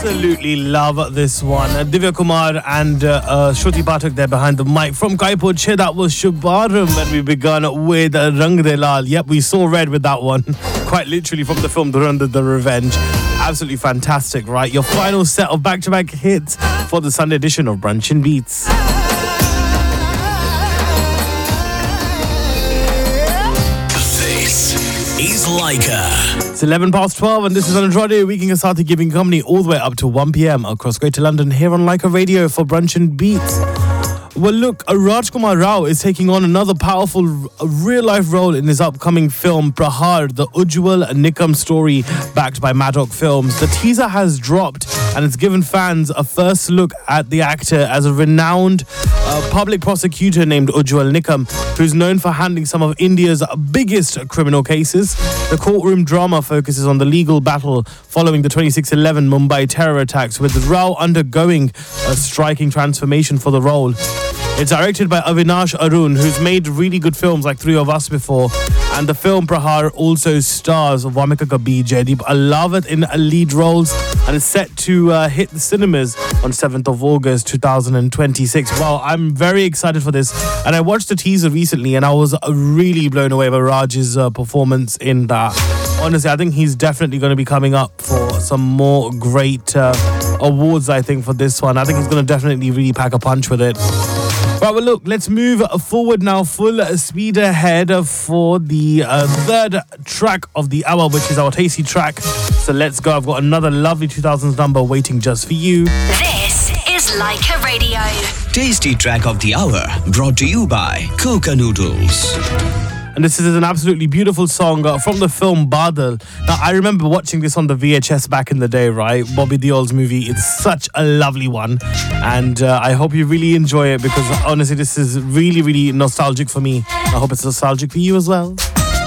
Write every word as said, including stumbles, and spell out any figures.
Absolutely love this one. Uh, Divya Kumar and uh, uh, Shruti Pathak there behind the mic. From Kaipur Che, that was Shubharam, and we begun with uh, Rang De Lal. Yep, we saw red with that one. Quite literally from the film Durandar The Revenge. Absolutely fantastic, right? Your final set of back-to-back hits for the Sunday edition of Brunch and Beats. This is Leica. It's eleven past twelve and this is Andrade Weekend Asati giving company all the way up to one p.m. across Greater London here on Leica Radio for Brunch and Beats. Well, look, Rajkumar Rao is taking on another powerful real-life role in his upcoming film Prahar, the Ujjwal Nikam story backed by Maddock Films. The teaser has dropped and it's given fans a first look at the actor as a renowned uh, public prosecutor named Ujjwal Nikam, who's known for handling some of India's biggest criminal cases. The courtroom drama focuses on the legal battle following the twenty-six eleven Mumbai terror attacks, with Rao undergoing a striking transformation for the role. It's directed by Avinash Arun, who's made really good films like Three of Us before. And the film Prahar also stars Vamika Kabir, Jaideep Ahlawat in lead roles, and is set to uh, hit the cinemas on seventh of August two thousand twenty-six. Wow, I'm very excited for this. And I watched the teaser recently and I was really blown away by Raj's uh, performance in that. Honestly, I think he's definitely going to be coming up for some more great uh, awards, I think, for this one. I think he's going to definitely really pack a punch with it. Right, well, look, let's move forward now, full speed ahead for the uh, third track of the hour, which is our tasty track. So let's go. I've got another lovely two thousands number waiting just for you. This is Leica Radio. Tasty track of the hour, brought to you by Coca Noodles. And this is an absolutely beautiful song uh, from the film Badal. Now, I remember watching this on the V H S back in the day, right? Bobby Deol's movie. It's such a lovely one. And uh, I hope you really enjoy it because honestly, this is really, really nostalgic for me. I hope it's nostalgic for you as well.